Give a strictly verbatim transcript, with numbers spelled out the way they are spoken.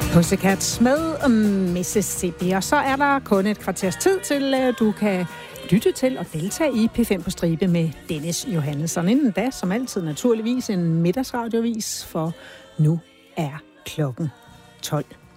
Pussycats med Mississippi. Og så er der kun et kvarters tid til, at du kan lytte til og deltage i P fem på stribe med Dennis Johannesson. Inden da, som altid naturligvis, en middagsradiovis, for nu er klokken tolv.